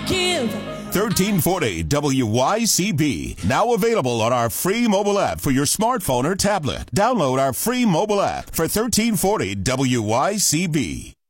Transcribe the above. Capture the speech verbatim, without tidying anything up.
give. thirteen forty W Y C B. Now available on our free mobile app for your smartphone or tablet. Download our free mobile app for thirteen forty W Y C B.